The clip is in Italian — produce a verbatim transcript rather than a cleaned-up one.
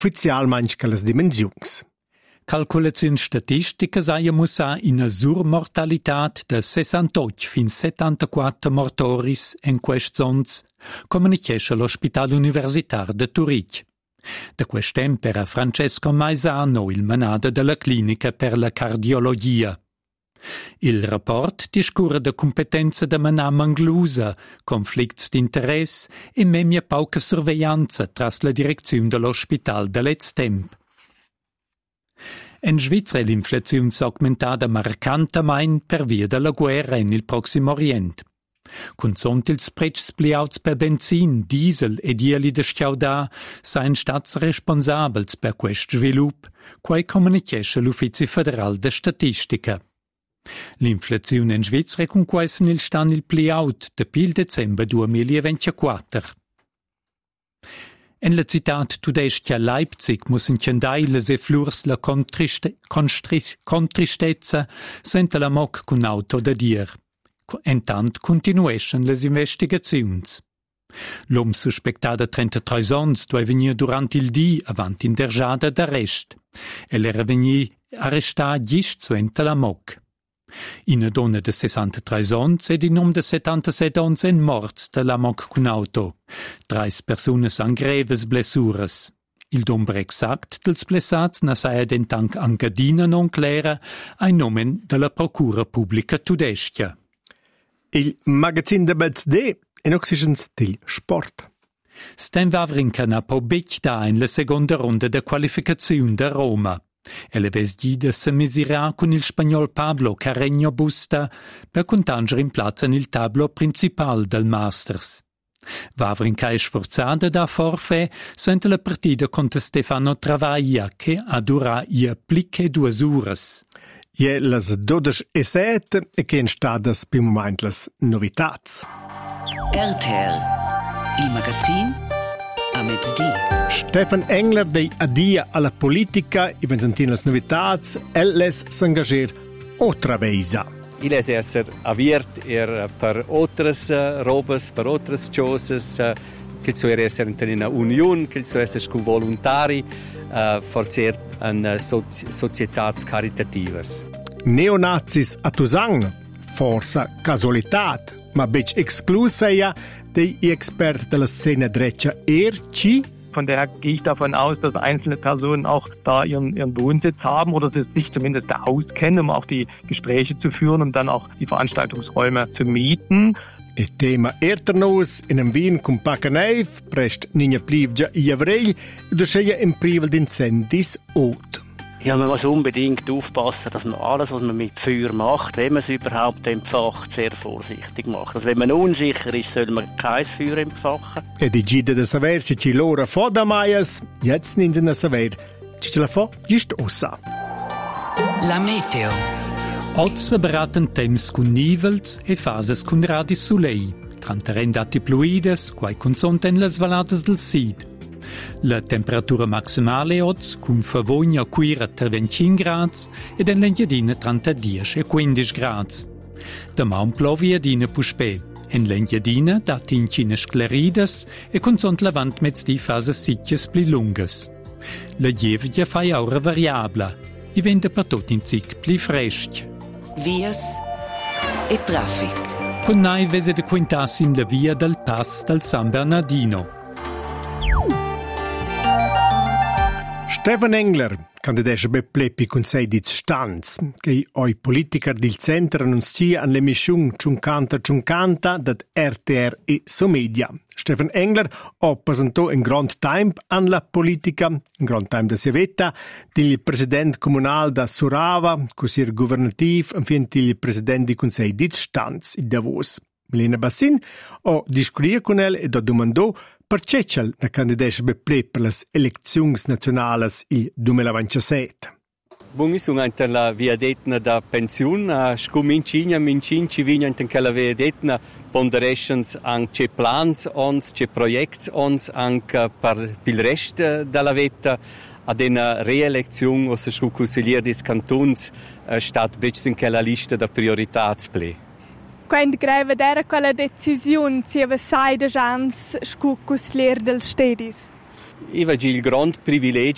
ufficialmaing che las dimensiuns. Calculaziuns statisticas haja mussà ina surmortalitat de sessantotg fin settantaquattro mortoris en quest zons, comunichesce l'Ospital Universitar de Turich. Da quest temp era Francesco Maisano il manada della clinica per la cardiologia. Il rapport discurre de competenza da manar manglusa, conflicts d'interess e memia pauca surveillanza tras la direziun de l'Ospital de let's temp. En Svizra l'inflaziun s'ha augmentada marcantamain per via della guerra in il Proximo Orient. Cun sont ils prezs pliauts per benzin, diesel e dieli de schiaudà sain stats responsabels per quest svilup, quai comunichesce l'Uffizi Federal de Statistica. L'inflaziun en Svizra cun quessen il stan il pliaut de pil december duemilaventiquattro. En la citat tudestia Leipzig mussen ciendailes e flurs la contriste, constri, contristezza senta la moc cun auto da dir. Entant continueschen les investigaziuns. L'om suspectada trentatré ons doi venir durant il di avant in dergiada d'arrest. El era vegni arrestà gist suenta la moc. Ina donna de sessantatré ons ed in om de settantasette ons en morts de la moc cun auto. Trais personas han greves blessuras. Il nombre exact dels blessats na saia dentanc angadina non clera ai nomen de la Procura Publica Tudestia. Il magazin de B Z D en oxygens del sport. Sten Wawrinka na po bec da in la seconda ronda de qualificaziun de Roma. El aves di de se misirà con il spagnol Pablo Carreño Busta per contanger in plazza nel tablo principal del Masters. Wawrinka è sforzata da forfè sente la partita contro Stefano Travaglia che ha durà ia plicche due uras. Je las dodici e sette e che in stadas per moment las novitats. R T R, il magazin a mezzodì. Stefan Engler dei adia alla politica e venzentin las novitats, el les s'engager otra veisa. Il es esser aviert er per otras uh, robes, per otras cosas, uh, che so er esser in una union, che so esser con volontari, uh, forzer an uh, soci- societats caritativas. Neonazis a Tusang, forsa casualitat, ma bec exclusa ja dei expert della scena dreccia Erci. Von daher gehe ich davon aus, dass einzelne Personen auch da ihren, ihren Wohnsitz haben oder sich zumindest da auskennen, um auch die Gespräche zu führen und dann auch die Veranstaltungsräume zu mieten. Il tema Erternos in einem Wien con Pacaneif, prest Nina Plivgia i Avrei, e doscheia in Privel d'Incendis Ot. Ja, man muss unbedingt aufpassen, dass man alles, was man mit Feuer macht, wenn man es überhaupt empfacht, sehr vorsichtig macht. Also wenn man unsicher ist, soll man kein Feuer empfachen. E di Gide de Saver ci ci lora fo da Maias, jetzt ninsen a Saver, ci ce la fo gist ossa. La meteo. Oz beraten temps cun nivels e fases cun radis sulei, tranterend atti pluides, quai consonten las valadas del Sid. La temperatura maximale oz cun favogna cuira ter venticinque grads ed en l'engiadina trentadies e quindici grads. Demà un ploviadina puspè, en l'engiadina dat in cine scleridas e consont lavant mezdi fases sitges pli lungas. La gievgia fai aura variabla, i vende per tot in zic pli fresc. Vias e traffic. Con nai vese de quintas in la via del Pass del San Bernardino. Stefan Engler, candidesce be plepi consei di stanz, che oi politiker del centro annunzia an l'emissiun cinquanta cinquanta dat R T R e Somedia. Stefan Engler ha presentò un grand time an la politica, un grand time da Sevetta, del president comunal da Surava, così governativ, infine il president di consei di stanz in Davos. Milena Bassin ha discusso con el e ha domandato perché c'è la candidatura be ple per le elezioni nazionali il duemilaventisette. Bungi sono anche la via detna da pensione, scumincina, mincinci vigna anche la via detna, ponderations anche plans ons, che projects ons anche per il resto della vita, ad una reelezione o se scu consigliere des cantons stat bec in quella lista da prioritätsple. Quando greve era quella decisione, si aveva sei de chance scu consigliere del stedis. Io ho il grande privilegio